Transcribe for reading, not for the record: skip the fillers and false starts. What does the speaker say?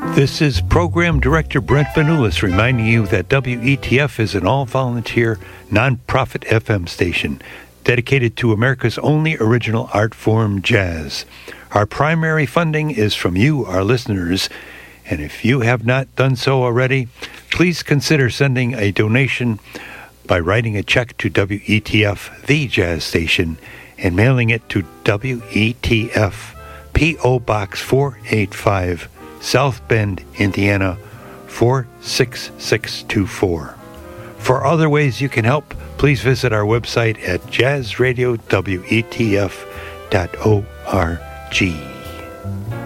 This is Program Director Brent Vanulis reminding you that WETF is an all-volunteer, non-profit FM station dedicated to America's only original art form, jazz. Our primary funding is from you, our listeners, and if you have not done so already, please consider sending a donation by writing a check to WETF, the jazz station, and mailing it to WETF, P.O. Box 485, South Bend, Indiana, 46624. For other ways you can help, please visit our website at jazzradiowetf.org.